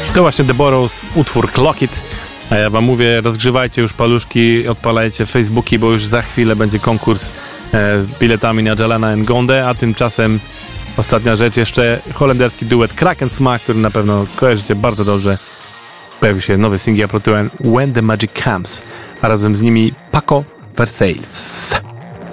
To właśnie The Borrows, utwór Clock It. A ja wam mówię, rozgrzewajcie już paluszki, odpalajcie Facebooki, bo już za chwilę będzie konkurs z biletami na Jalana Ngondę, a tymczasem ostatnia rzecz, jeszcze holenderski duet Crack and Smack, który na pewno kojarzycie bardzo dobrze. Pojawił się nowy singiel pod tytułem When the Magic Comes, a razem z nimi Paco Versailles.